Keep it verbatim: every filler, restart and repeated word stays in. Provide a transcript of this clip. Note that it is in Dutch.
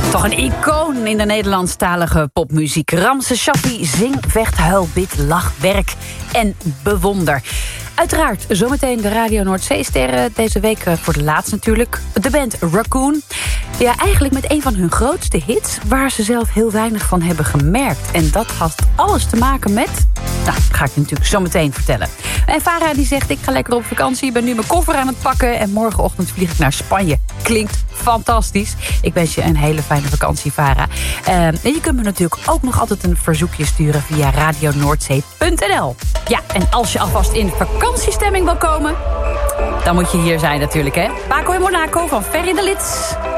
Toch een icoon in de Nederlandstalige popmuziek. Ramses Shaffi, zing, vecht, huil, bid, lach, werk en bewonder. Uiteraard zometeen de Radio Noordzee-sterren. Deze week voor de laatst natuurlijk. De band Raccoon. Ja, eigenlijk met een van hun grootste hits, waar ze zelf heel weinig van hebben gemerkt. En dat had alles te maken met... Nou, dat ga ik je natuurlijk zo meteen vertellen. En Farah die zegt, ik ga lekker op vakantie. Ik ben nu mijn koffer aan het pakken. En morgenochtend vlieg ik naar Spanje. Klinkt fantastisch. Ik wens je een hele fijne vakantie, Farah. Uh, en je kunt me natuurlijk ook nog altijd een verzoekje sturen via radio noordzee punt n l. Ja, en als je alvast in vakantiestemming wil komen, dan moet je hier zijn natuurlijk, hè. Paco in Monaco van Ferry de Lits.